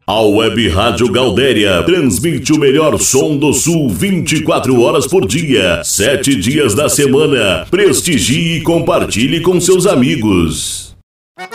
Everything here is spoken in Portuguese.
A Web Rádio Galdéria transmite o melhor som do Sul 24 horas por dia, 7 dias da semana. Prestigie e compartilhe com seus amigos.